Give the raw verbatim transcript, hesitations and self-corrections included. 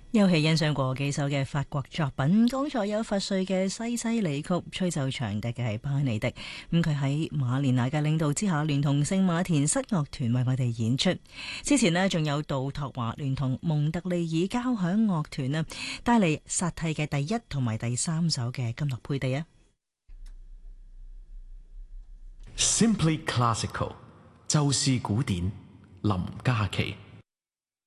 休憩欣賞過幾首嘅法國作品，剛才有佛瑞嘅西西里曲，吹奏長笛嘅係巴尼迪。咁佢喺馬連娜嘅領導之下，聯同聖馬田室樂團為我哋演出。之前呢，仲有杜托華聯同蒙特利爾交響樂團啊，帶嚟薩蒂嘅第一同埋第三首嘅金樂配地啊。 Simply Classical， 就是古典，林嘉琪。